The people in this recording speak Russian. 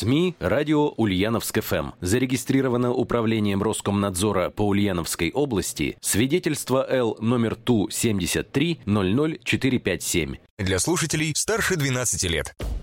СМИ «Радио Ульяновск ФМ». Зарегистрировано Управлением Роскомнадзора по Ульяновской области свидетельство Л номер ТУ 73 00457. Для слушателей старше 12 лет.